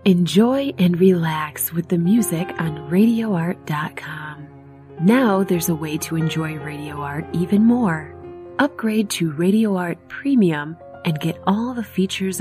Enjoy and relax with the music on RadioArt.com. Now there's a way to enjoy Radio Art even more. Upgrade to Radio Art Premium and get all the features